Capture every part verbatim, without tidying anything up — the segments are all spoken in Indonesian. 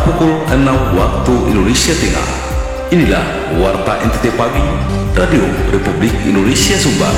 pukul enam waktu Indonesia Tengah. Inilah Warta N T T Pagi, Radio Republik Indonesia Sumbar.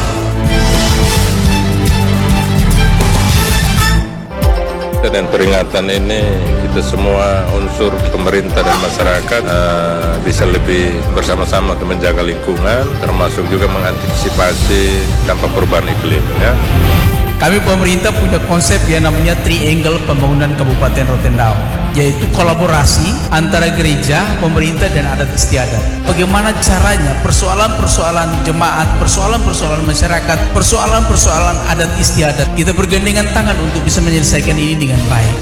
Dan peringatan ini kita semua unsur pemerintah dan masyarakat uh, bisa lebih bersama-sama untuk menjaga lingkungan, termasuk juga mengantisipasi dampak perubahan iklim. Ya. Kami pemerintah punya konsep yang namanya triangle pembangunan Kabupaten Rotendao, yaitu kolaborasi antara gereja, pemerintah, dan adat istiadat. Bagaimana caranya persoalan-persoalan jemaat, persoalan-persoalan masyarakat, persoalan-persoalan adat istiadat, kita bergandengan tangan untuk bisa menyelesaikan ini dengan baik.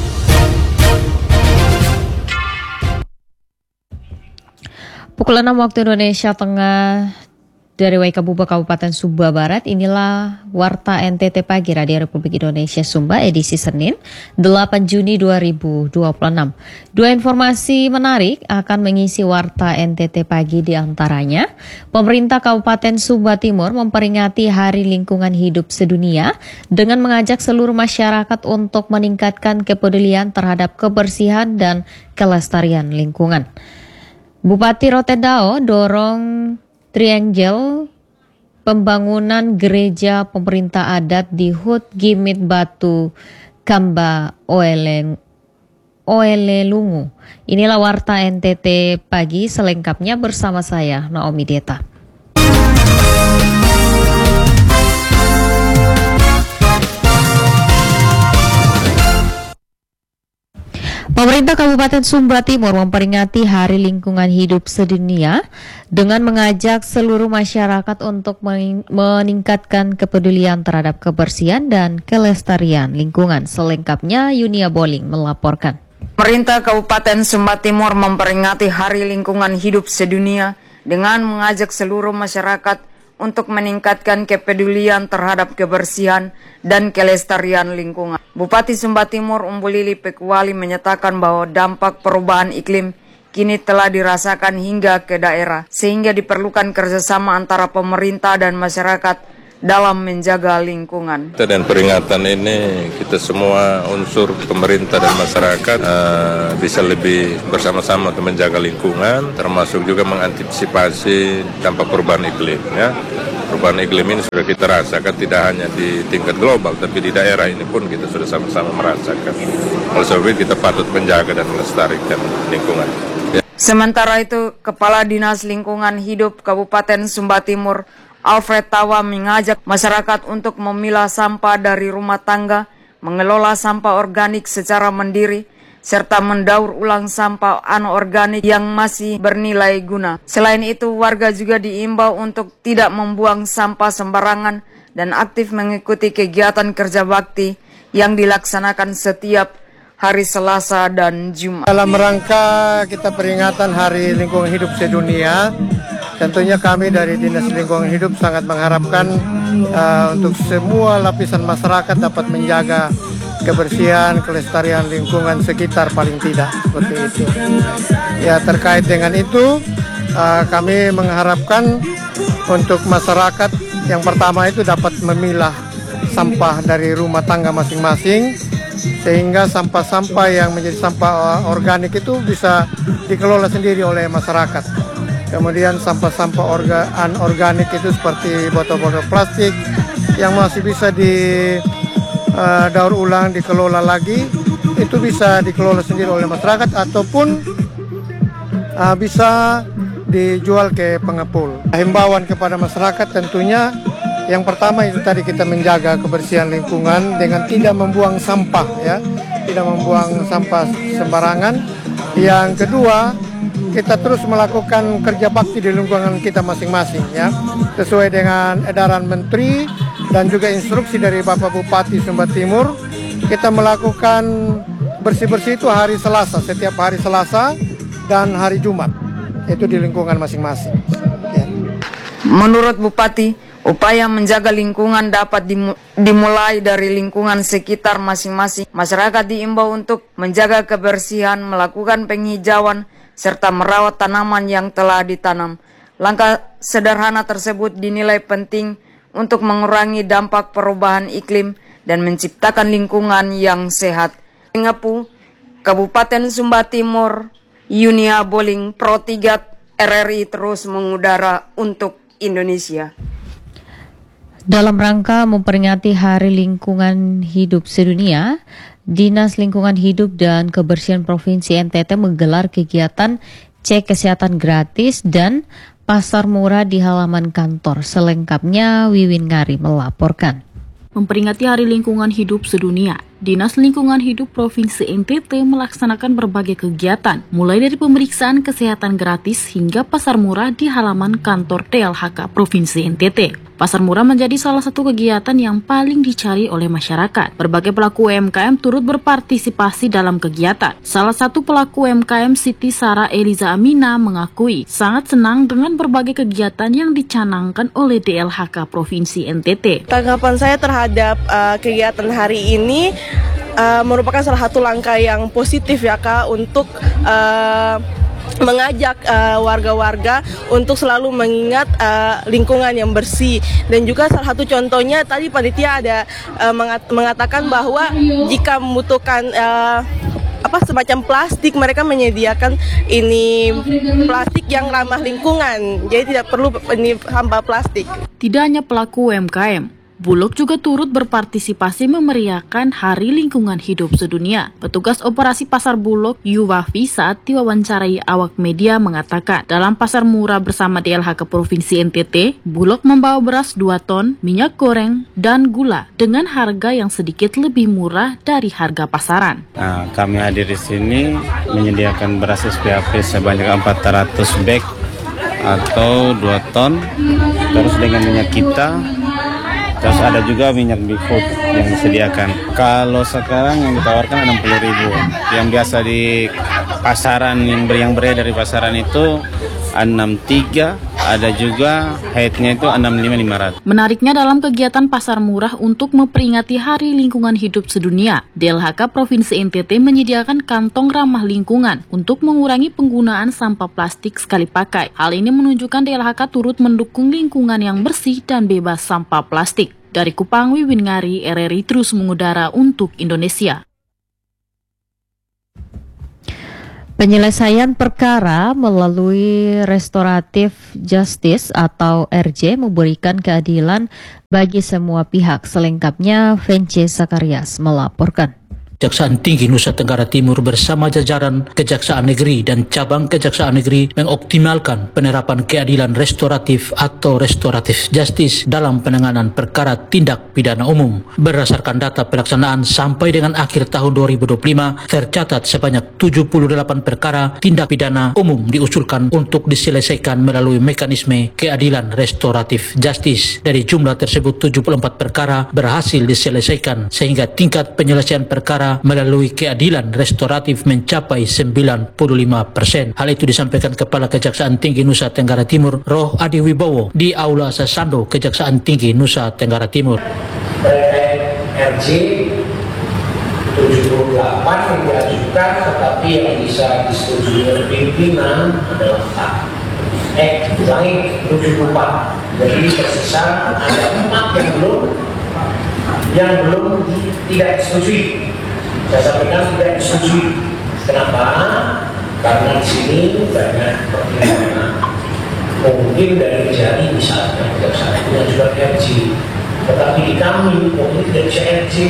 Pukul enam waktu Indonesia Tengah. Dari Waikabubak Kabupaten Sumba Barat, inilah Warta N T T Pagi Radio Republik Indonesia Sumba edisi Senin delapan Juni dua ribu dua puluh enam. Dua informasi menarik akan mengisi Warta N T T Pagi, di antaranya pemerintah Kabupaten Sumba Timur memperingati Hari Lingkungan Hidup Sedunia dengan mengajak seluruh masyarakat untuk meningkatkan kepedulian terhadap kebersihan dan kelestarian lingkungan. Bupati Rotendao dorong triangle pembangunan gereja pemerintah adat di Hut Gimit Batu Kamba Oeleng Oelelungu. Inilah Warta N T T Pagi, selengkapnya bersama saya Naomi Deta. Pemerintah Kabupaten Sumba Timur memperingati Hari Lingkungan Hidup Sedunia dengan mengajak seluruh masyarakat untuk meningkatkan kepedulian terhadap kebersihan dan kelestarian lingkungan. Selengkapnya Yunia Boling melaporkan. Pemerintah Kabupaten Sumba Timur memperingati Hari Lingkungan Hidup Sedunia dengan mengajak seluruh masyarakat untuk meningkatkan kepedulian terhadap kebersihan dan kelestarian lingkungan. Bupati Sumba Timur Umbulili Pekuali menyatakan bahwa dampak perubahan iklim kini telah dirasakan hingga ke daerah, sehingga diperlukan kerjasama antara pemerintah dan masyarakat dalam menjaga lingkungan. Dan peringatan ini kita semua unsur pemerintah dan masyarakat uh, bisa lebih bersama-sama untuk menjaga lingkungan, termasuk juga mengantisipasi dampak perubahan iklim. Ya. Perubahan iklim ini sudah kita rasakan tidak hanya di tingkat global, tapi di daerah ini pun kita sudah sama-sama merasakan. Oleh sebab itu kita patut menjaga dan melestarikan lingkungan. Ya. Sementara itu, Kepala Dinas Lingkungan Hidup Kabupaten Sumba Timur Alfred Tawa mengajak masyarakat untuk memilah sampah dari rumah tangga, mengelola sampah organik secara mandiri, serta mendaur ulang sampah anorganik yang masih bernilai guna. Selain itu, warga juga diimbau untuk tidak membuang sampah sembarangan dan aktif mengikuti kegiatan kerja bakti yang dilaksanakan setiap hari Selasa dan Jumat. Dalam rangka kita peringatan Hari Lingkungan Hidup Sedunia, tentunya kami dari Dinas Lingkungan Hidup sangat mengharapkan uh, untuk semua lapisan masyarakat dapat menjaga kebersihan, kelestarian lingkungan sekitar paling tidak, seperti itu. Ya, terkait dengan itu uh, kami mengharapkan untuk masyarakat yang pertama itu dapat memilah sampah dari rumah tangga masing-masing, sehingga sampah-sampah yang menjadi sampah organik itu bisa dikelola sendiri oleh masyarakat. Kemudian sampah-sampah orga, anorganik itu seperti botol-botol plastik yang masih bisa di uh, daur ulang, dikelola lagi, itu bisa dikelola sendiri oleh masyarakat ataupun uh, bisa dijual ke pengepul. Himbauan kepada masyarakat tentunya yang pertama itu tadi kita menjaga kebersihan lingkungan dengan tidak membuang sampah, ya, tidak membuang sampah sembarangan. Yang kedua, kita terus melakukan kerja bakti di lingkungan kita masing-masing, ya, sesuai dengan edaran Menteri dan juga instruksi dari Bapak Bupati Sumba Timur. Kita melakukan bersih-bersih itu hari Selasa, setiap hari Selasa dan hari Jumat, itu di lingkungan masing-masing. Ya. Menurut Bupati, upaya menjaga lingkungan dapat dimulai dari lingkungan sekitar masing-masing. Masyarakat diimbau untuk menjaga kebersihan, melakukan penghijauan, serta merawat tanaman yang telah ditanam. Langkah sederhana tersebut dinilai penting untuk mengurangi dampak perubahan iklim dan menciptakan lingkungan yang sehat. Ngapu, Kabupaten Sumba Timur, Yunia Boling, Pro tiga R R I terus mengudara untuk Indonesia. Dalam rangka memperingati Hari Lingkungan Hidup Sedunia, Dinas Lingkungan Hidup dan Kebersihan Provinsi N T T menggelar kegiatan cek kesehatan gratis dan pasar murah di halaman kantor. Selengkapnya Wiwin Ngari melaporkan. Memperingati Hari Lingkungan Hidup Sedunia, Dinas Lingkungan Hidup Provinsi N T T melaksanakan berbagai kegiatan, mulai dari pemeriksaan kesehatan gratis hingga pasar murah di halaman kantor D L H K Provinsi N T T. Pasar murah menjadi salah satu kegiatan yang paling dicari oleh masyarakat. Berbagai pelaku U M K M turut berpartisipasi dalam kegiatan. Salah satu pelaku U M K M, Siti Sarah Eliza Amina, mengakui sangat senang dengan berbagai kegiatan yang dicanangkan oleh D L H K Provinsi N T T. Tanggapan saya terhadap uh, kegiatan hari ini uh, merupakan salah satu langkah yang positif ya Kak untuk uh, mengajak uh, warga-warga untuk selalu mengingat uh, lingkungan yang bersih. Dan juga salah satu contohnya tadi panitia ada uh, mengat mengatakan bahwa jika membutuhkan uh, apa semacam plastik, mereka menyediakan ini plastik yang ramah lingkungan, jadi tidak perlu ini sampah plastik. Tidak hanya pelaku U M K M, Bulog juga turut berpartisipasi memeriahkan Hari Lingkungan Hidup Sedunia. Petugas operasi pasar Bulog Yuwafi saat diwawancarai awak media mengatakan, dalam pasar murah bersama D L H K Provinsi N T T, Bulog membawa beras dua ton, minyak goreng, dan gula dengan harga yang sedikit lebih murah dari harga pasaran. Nah, kami hadir di sini menyediakan beras S P A P sebanyak empat ratus beg atau dua ton, terus dengan minyak kita. Terus ada juga minyak Bifood yang disediakan. Kalau sekarang yang ditawarkan enam puluh ribu. Yang biasa di pasaran, yang, ber yang beredar di pasaran itu enam puluh tiga, ada juga headnya itu enam puluh lima lima ratus. Menariknya dalam kegiatan pasar murah untuk memperingati Hari Lingkungan Hidup Sedunia, D L H K Provinsi N T T menyediakan kantong ramah lingkungan untuk mengurangi penggunaan sampah plastik sekali pakai. Hal ini menunjukkan D L H K turut mendukung lingkungan yang bersih dan bebas sampah plastik. Dari Kupang, Wiwin Ngari, R R I terus mengudara untuk Indonesia. Penyelesaian perkara melalui restoratif justice atau R J memberikan keadilan bagi semua pihak. Selengkapnya Vence Sakarias melaporkan. Kejaksaan Tinggi Nusa Tenggara Timur bersama jajaran Kejaksaan Negeri dan Cabang Kejaksaan Negeri mengoptimalkan penerapan keadilan restoratif atau restoratif justice dalam penanganan perkara tindak pidana umum. Berdasarkan data pelaksanaan sampai dengan akhir tahun dua ribu dua puluh lima, tercatat sebanyak tujuh puluh delapan perkara tindak pidana umum diusulkan untuk diselesaikan melalui mekanisme keadilan restoratif justice. Dari jumlah tersebut, tujuh puluh empat perkara berhasil diselesaikan sehingga tingkat penyelesaian perkara melalui keadilan restoratif mencapai sembilan puluh lima persen. Hal itu disampaikan Kepala Kejaksaan Tinggi Nusa Tenggara Timur, Roh Adi Wibowo, di Aula Sasando Kejaksaan Tinggi Nusa Tenggara Timur. R J tujuh puluh delapan yang diajukan, tetapi yang bisa disetujui oleh pimpinan adalah empat. Eh, ulangi, tujuh puluh empat. Jadi tersisa ada empat yang belum yang belum tidak disetujui. Saya sampaikan tidak disetujui. Kenapa? Karena di sini banyak pertimbangan. Mungkin dari jari misalnya kejaksaan punya juga R J, tetapi di kami mungkin tidak bisa R J,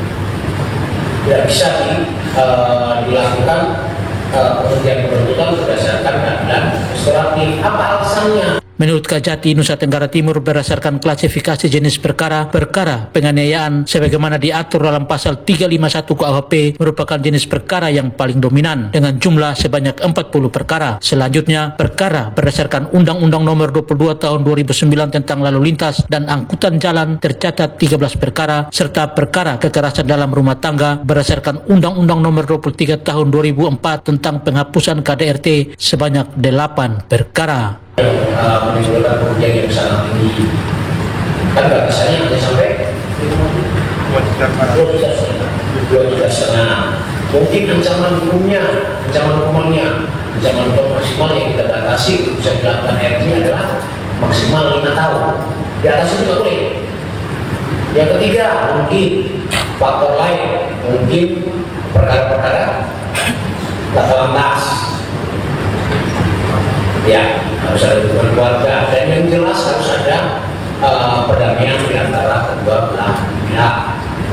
tidak bisa di, uh, dilakukan uh, pengertian penuntutan berdasarkan keadilan restoratif. Apa alasannya? Menurut Kajati Nusa Tenggara Timur, berdasarkan klasifikasi jenis perkara, perkara penganiayaan sebagaimana diatur dalam pasal tiga ratus lima puluh satu K U H P merupakan jenis perkara yang paling dominan dengan jumlah sebanyak empat puluh perkara. Selanjutnya, perkara berdasarkan Undang-Undang Nomor dua puluh dua Tahun dua ribu sembilan tentang lalu lintas dan angkutan jalan tercatat tiga belas perkara, serta perkara kekerasan dalam rumah tangga berdasarkan Undang-Undang Nomor dua puluh tiga Tahun dua ribu empat tentang penghapusan K D R T sebanyak delapan perkara. Uh, menimbulkan kerugian yang sangat tinggi. Kan nggak bisanya hanya sampai dua juta setengah. Mungkin ancaman hukumnya, ancaman hukumannya, ancaman hukum maksimal yang kita batasi bisa dilakukan R J adalah maksimal lima tahun. Di atas itu nggak boleh. Yang ketiga, mungkin faktor lain, mungkin perkara-perkara laka lantas.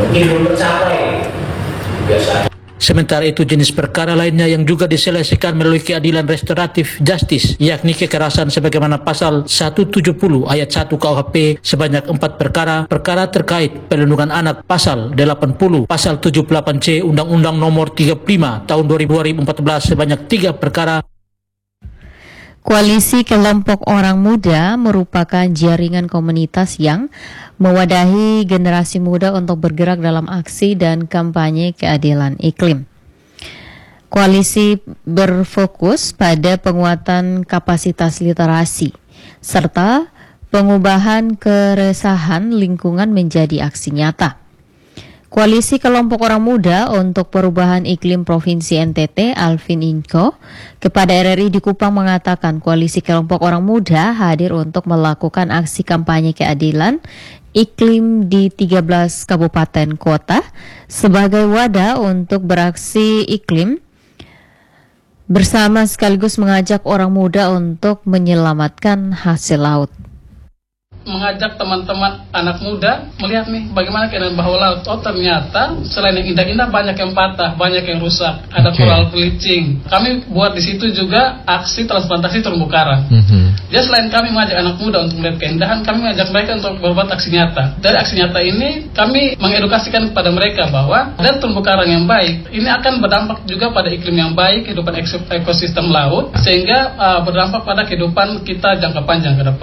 mungkin belum tercapai biasanya. Sementara itu jenis perkara lainnya yang juga diselesaikan melalui keadilan restoratif justice, yakni kekerasan sebagaimana pasal seratus tujuh puluh ayat satu K U H P sebanyak empat perkara, perkara terkait perlindungan anak pasal delapan puluh, pasal tujuh puluh delapan C Undang-Undang Nomor tiga puluh lima Tahun dua ribu empat belas sebanyak tiga perkara. Koalisi Kelompok Orang Muda merupakan jaringan komunitas yang mewadahi generasi muda untuk bergerak dalam aksi dan kampanye keadilan iklim. Koalisi berfokus pada penguatan kapasitas literasi serta pengubahan keresahan lingkungan menjadi aksi nyata. Koalisi Kelompok Orang Muda untuk Perubahan Iklim Provinsi N T T, Alvin Inko, kepada R R I di Kupang mengatakan Koalisi Kelompok Orang Muda hadir untuk melakukan aksi kampanye keadilan iklim di tiga belas kabupaten kota sebagai wadah untuk beraksi iklim bersama sekaligus mengajak orang muda untuk menyelamatkan hasil laut. Mengajak teman-teman anak muda melihat nih bagaimana keindahan bawah laut. Oh ternyata selain yang indah-indah banyak yang patah, banyak yang rusak, ada okay. coral bleaching. Kami buat di situ juga aksi transplantasi terumbu karang. Mm-hmm. Jadi selain kami mengajak anak muda untuk melihat keindahan, kami mengajak mereka untuk berbuat aksi nyata. Dari aksi nyata ini kami mengedukasikan kepada mereka bahwa dan terumbu karang yang baik ini akan berdampak juga pada iklim yang baik, kehidupan ekosistem laut, sehingga uh, berdampak pada kehidupan kita jangka panjang ke depan.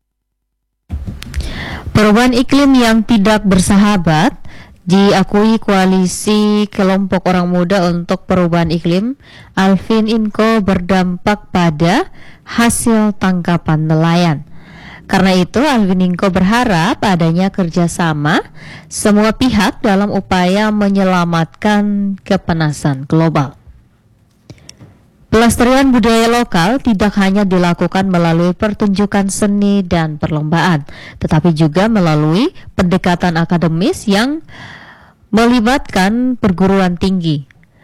Perubahan iklim yang tidak bersahabat diakui Koalisi Kelompok Orang Muda untuk Perubahan Iklim, Alvin Inko, berdampak pada hasil tangkapan nelayan. Karena itu, Alvin Inko berharap adanya kerjasama semua pihak dalam upaya menyelamatkan kepanasan global. Pelestarian budaya lokal tidak hanya dilakukan melalui pertunjukan seni dan perlombaan, tetapi juga melalui pendekatan akademis yang melibatkan perguruan tinggi.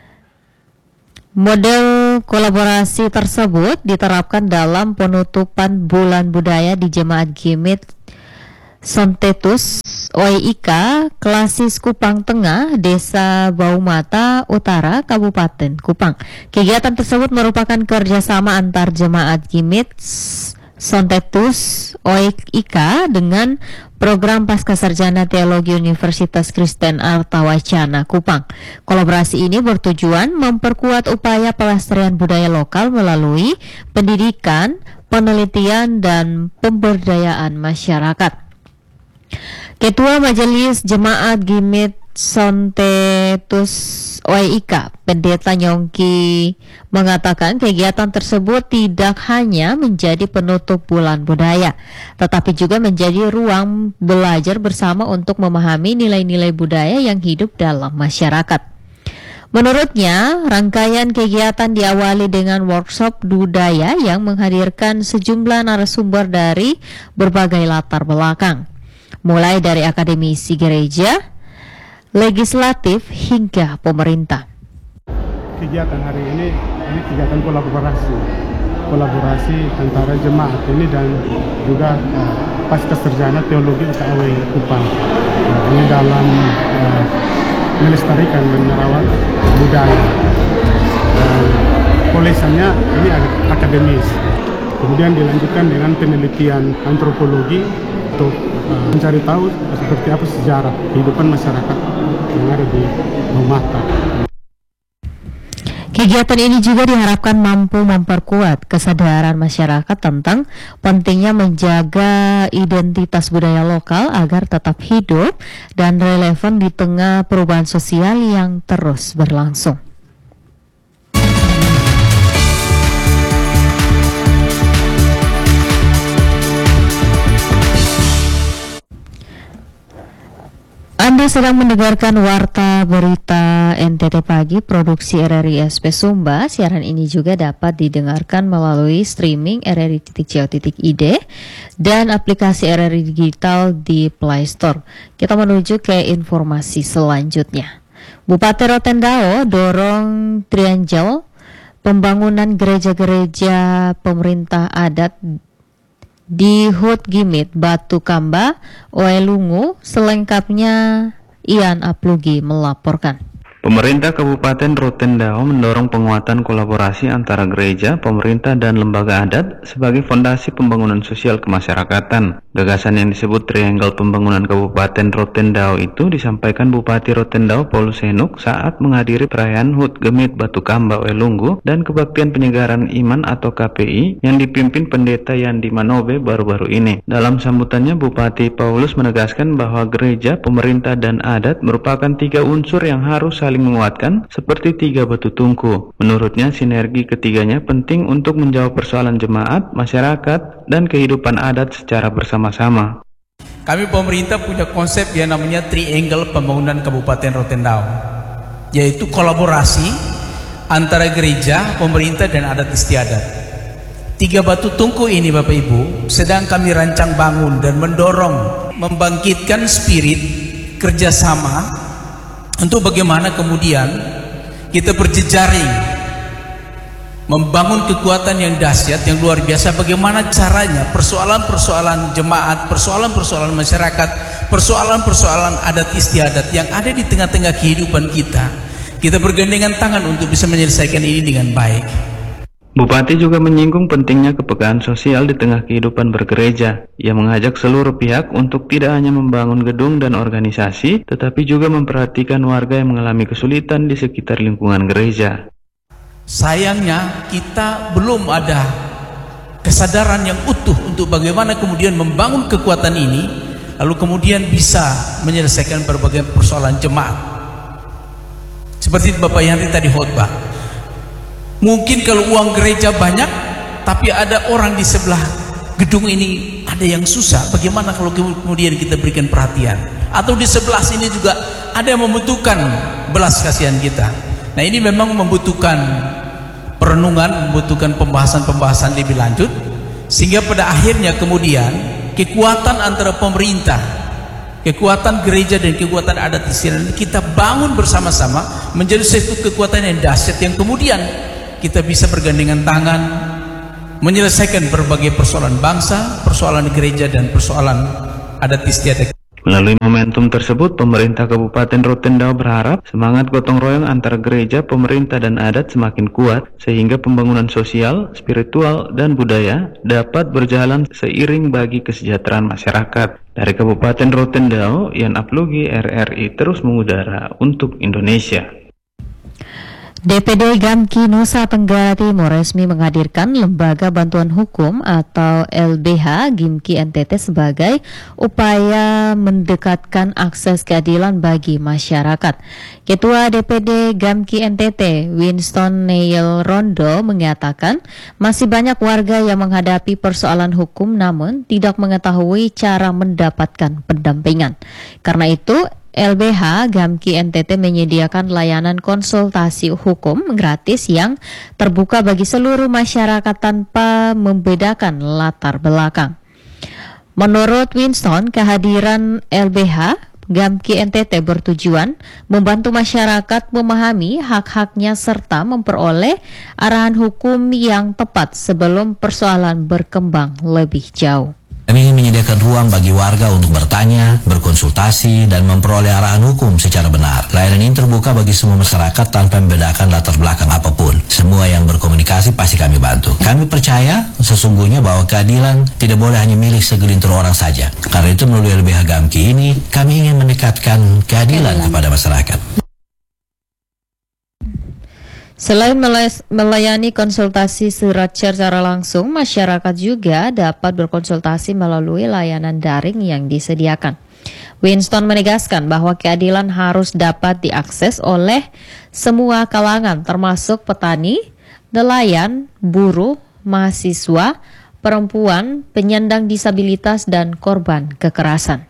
Model kolaborasi tersebut diterapkan dalam penutupan Bulan Budaya di Jemaat Gimit Sontetus O I K Klasis Kupang Tengah, Desa Baumata Utara, Kabupaten Kupang. Kegiatan tersebut merupakan kerjasama antar Jemaat Gimit Sontetus O I K dengan program Pascasarjana Teologi Universitas Kristen Artawacana Kupang. Kolaborasi ini bertujuan memperkuat upaya pelestarian budaya lokal melalui pendidikan, penelitian, dan pemberdayaan masyarakat. Ketua Majelis Jemaat Gimit Sontetus O I K, Pendeta Nyongki, mengatakan kegiatan tersebut tidak hanya menjadi penutup Bulan Budaya, tetapi juga menjadi ruang belajar bersama untuk memahami nilai-nilai budaya yang hidup dalam masyarakat. Menurutnya, rangkaian kegiatan diawali dengan workshop budaya yang menghadirkan sejumlah narasumber dari berbagai latar belakang, mulai dari akademisi gereja, legislatif, hingga pemerintah. Kegiatan hari ini, ini kegiatan kolaborasi, kolaborasi antara jemaat ini dan juga uh, Pascasarjana Teologi U K A W Kupang. Uh, ini dalam uh, melestarikan dan merawat budaya. Dan tulisannya ini akademis. Kemudian dilanjutkan dengan penelitian antropologi untuk uh, mencari tahu seperti apa sejarah kehidupan masyarakat yang ada di Baumata. Kegiatan ini juga diharapkan mampu memperkuat kesadaran masyarakat tentang pentingnya menjaga identitas budaya lokal agar tetap hidup dan relevan di tengah perubahan sosial yang terus berlangsung. Anda sedang mendengarkan Warta Berita N T T Pagi, produksi R R I S P Sumba. Siaran ini juga dapat didengarkan melalui streaming R R I titik co titik I D dan aplikasi R R I Digital di Play Store. Kita menuju ke informasi selanjutnya. Bupati Rotendao dorong trianjel pembangunan gereja-gereja pemerintah adat di Hut Gimit, Batu Kamba, Oelungu selengkapnya Ian Aplugi melaporkan. Pemerintah Kabupaten Rotendao mendorong penguatan kolaborasi antara gereja, pemerintah, dan lembaga adat sebagai fondasi pembangunan sosial kemasyarakatan. Gagasan yang disebut Triangle Pembangunan Kabupaten Rotendao itu disampaikan Bupati Rotendao Paulus Henuk saat menghadiri perayaan H U T Gemit Batu Kamba Welunggu dan Kebaktian Penyegaran Iman atau K P I yang dipimpin Pendeta Yandi Manobe baru-baru ini. Dalam sambutannya, Bupati Paulus menegaskan bahwa gereja, pemerintah, dan adat merupakan tiga unsur yang harus saling menguatkan seperti tiga batu tungku. Menurutnya, sinergi ketiganya penting untuk menjawab persoalan jemaat, masyarakat, dan kehidupan adat secara bersama-sama. Kami pemerintah punya konsep yang namanya Triangle Pembangunan Kabupaten Rotendao, yaitu kolaborasi antara gereja, pemerintah, dan adat istiadat. Tiga batu tungku ini, Bapak Ibu, sedang kami rancang bangun dan mendorong membangkitkan spirit kerjasama untuk bagaimana kemudian kita berjejaring membangun kekuatan yang dahsyat, yang luar biasa. Bagaimana caranya persoalan-persoalan jemaat, persoalan-persoalan masyarakat, persoalan-persoalan adat istiadat yang ada di tengah-tengah kehidupan kita, kita bergandengan tangan untuk bisa menyelesaikan ini dengan baik. Bupati juga menyinggung pentingnya kepekaan sosial di tengah kehidupan bergereja. Ia mengajak seluruh pihak untuk tidak hanya membangun gedung dan organisasi, tetapi juga memperhatikan warga yang mengalami kesulitan di sekitar lingkungan gereja. Sayangnya kita belum ada kesadaran yang utuh untuk bagaimana kemudian membangun kekuatan ini, lalu kemudian bisa menyelesaikan berbagai persoalan jemaat. Seperti Bapak Yanti tadi khotbah. Mungkin kalau uang gereja banyak, tapi ada orang di sebelah gedung ini ada yang susah. Bagaimana kalau kemudian kita berikan perhatian? Atau di sebelah sini juga ada yang membutuhkan belas kasihan kita. Nah, ini memang membutuhkan perenungan, membutuhkan pembahasan-pembahasan lebih lanjut, sehingga pada akhirnya kemudian kekuatan antara pemerintah, kekuatan gereja, dan kekuatan adat istiadat kita bangun bersama-sama menjadi satu kekuatan yang dahsyat yang kemudian kita bisa bergandengan tangan menyelesaikan berbagai persoalan bangsa, persoalan gereja, dan persoalan adat istiadat. Melalui momentum tersebut, pemerintah Kabupaten Rotendao berharap semangat gotong royong antara gereja, pemerintah, dan adat semakin kuat sehingga pembangunan sosial, spiritual, dan budaya dapat berjalan seiring bagi kesejahteraan masyarakat. Dari Kabupaten Rotendao, Ian Aplugi, R R I terus mengudara untuk Indonesia. D P D Gamki Nusa Tenggara Timur resmi menghadirkan Lembaga Bantuan Hukum atau L B H Gimki N T T sebagai upaya mendekatkan akses keadilan bagi masyarakat. Ketua D P D Gamki N T T Winston Neil Rondo mengatakan masih banyak warga yang menghadapi persoalan hukum namun tidak mengetahui cara mendapatkan pendampingan. Karena itu L B H Gamki N T T menyediakan layanan konsultasi hukum gratis yang terbuka bagi seluruh masyarakat tanpa membedakan latar belakang. Menurut Winston, kehadiran L B H Gamki N T T bertujuan membantu masyarakat memahami hak-haknya serta memperoleh arahan hukum yang tepat sebelum persoalan berkembang lebih jauh. Kami ingin menyediakan ruang bagi warga untuk bertanya, berkonsultasi, dan memperoleh arahan hukum secara benar. Layanan ini terbuka bagi semua masyarakat tanpa membedakan latar belakang apapun. Semua yang berkomunikasi pasti kami bantu. Kami percaya sesungguhnya bahwa keadilan tidak boleh hanya milik segelintir orang saja. Karena itu melalui L B H Gamki ini, kami ingin mendekatkan keadilan kepada masyarakat. Selain melayani konsultasi surat secara langsung, masyarakat juga dapat berkonsultasi melalui layanan daring yang disediakan. Winston menegaskan bahwa keadilan harus dapat diakses oleh semua kalangan, termasuk petani, nelayan, buruh, mahasiswa, perempuan, penyandang disabilitas, dan korban kekerasan.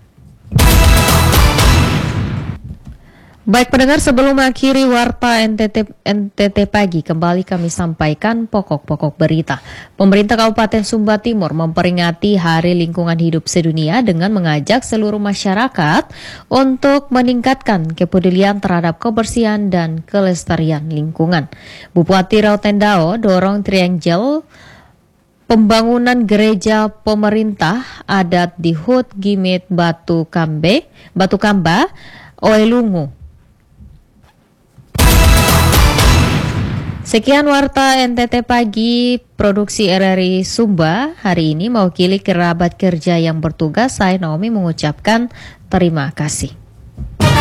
Baik pendengar, sebelum mengakhiri Warta N T T, N T T Pagi, kembali kami sampaikan pokok-pokok berita. Pemerintah Kabupaten Sumba Timur memperingati Hari Lingkungan Hidup Sedunia dengan mengajak seluruh masyarakat untuk meningkatkan kepedulian terhadap kebersihan dan kelestarian lingkungan. Bupati Rotendao dorong triangle pembangunan gereja, pemerintah, adat di H U T Gimit Batu Kambe, Batu Kamba Oelungu. Sekian Warta N T T Pagi Produksi R R I Sumba hari ini. Mewakili kerabat kerja yang bertugas, saya Naomi mengucapkan terima kasih.